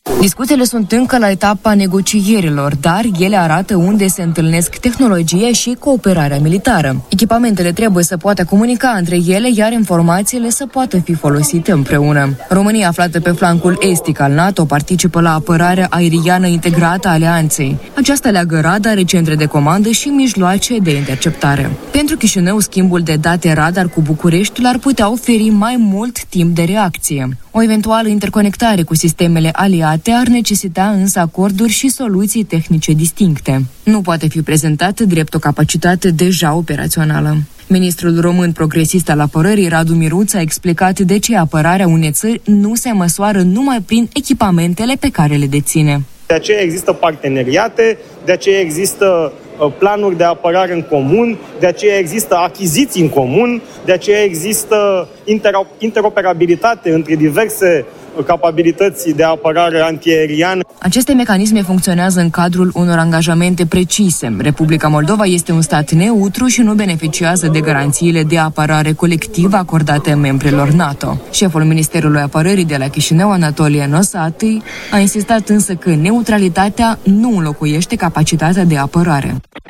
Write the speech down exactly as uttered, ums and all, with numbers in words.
Discuțiile sunt încă la etapa negocierilor, dar ele arată unde se întâlnesc tehnologia și cooperarea militară. Echipamentele trebuie să poată comunica între ele, iar informațiile să poată fi folosite împreună. România, aflată pe flancul estic al NATO, participă la apărarea aeriană integrată a alianței. Aceasta leagă radare, centre de comandă și mijloace de interceptare. Pentru Chișinău, schimbul de date radar cu București l-ar putea oferi mai mult timp de reacție. O eventuală interconectare cu sistemele aliate ar necesita însă acorduri și soluții tehnice distincte. Nu poate fi prezentată drept o capacitate deja operațională. Ministrul român progresist al apărării, Radu Miruț, a explicat de ce apărarea unei țări nu se măsoară numai prin echipamentele pe care le deține. De aceea există parteneriate, de aceea există planuri de apărare în comun, de aceea există achiziții în comun, de aceea există interoperabilitate între diverse capabilități de apărare antiaeriană. Aceste mecanisme funcționează în cadrul unor angajamente precise. Republica Moldova este un stat neutru și nu beneficiază de garanțiile de apărare colectivă acordate membrilor NATO. Șeful Ministerului Apărării de la Chișinău, Anatolie Nosati, a insistat însă că neutralitatea nu înlocuiește capacitatea de apărare.